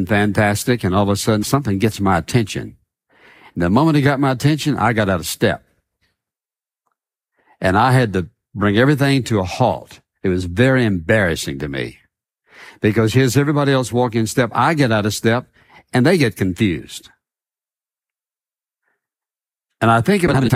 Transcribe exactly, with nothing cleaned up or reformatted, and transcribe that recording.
fantastic, and all of a sudden something gets my attention. The moment it got my attention, I got out of step. And I had to bring everything to a halt. It was very embarrassing to me. Because here's everybody else walking in step. I get out of step, and they get confused. And I think about how many